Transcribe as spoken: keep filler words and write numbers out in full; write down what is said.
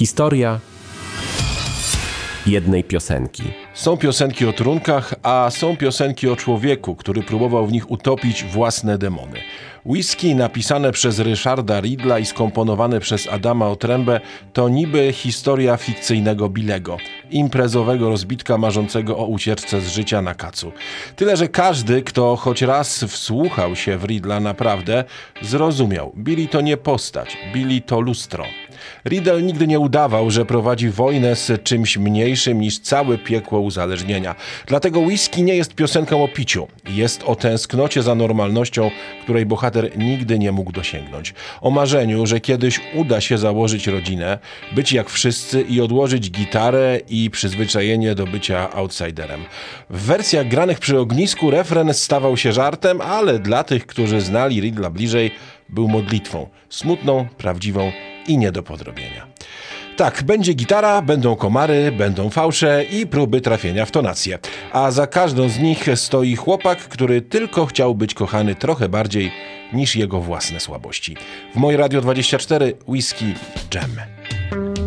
Historia jednej piosenki. Są piosenki o trunkach, a są piosenki o człowieku, który próbował w nich utopić własne demony. Whisky, napisane przez Richarda Riddla i skomponowane przez Adama Otrębę, to niby historia fikcyjnego Billego, imprezowego rozbitka marzącego o ucieczce z życia na kacu. Tyle, że każdy, kto choć raz wsłuchał się w Riddla naprawdę, zrozumiał. Billy to nie postać, Billy to lustro. Riddle nigdy nie udawał, że prowadzi wojnę z czymś mniejszym niż całe piekło uzależnienia. Dlatego Whisky nie jest piosenką o piciu. Jest o tęsknocie za normalnością, której bohater nigdy nie mógł dosięgnąć. O marzeniu, że kiedyś uda się założyć rodzinę, być jak wszyscy i odłożyć gitarę i przyzwyczajenie do bycia outsiderem. W wersjach granych przy ognisku refren stawał się żartem, ale dla tych, którzy znali Riddla bliżej, był modlitwą. Smutną, prawdziwą i nie do podrobienia. Tak, będzie gitara, będą komary, będą fałsze i próby trafienia w tonację. A za każdą z nich stoi chłopak, który tylko chciał być kochany trochę bardziej niż jego własne słabości. W Moje Radio dwadzieścia cztery Whisky Jam.